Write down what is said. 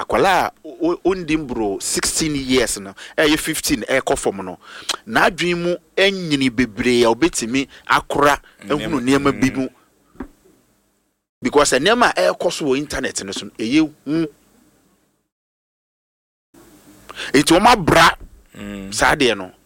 akwala ondim bro 16 years no 15 kofom no na adwen mu enyini bebre ya obetimi akora ehunu niam bibu because enema ekoso internet no so eye it wo ma bra sade no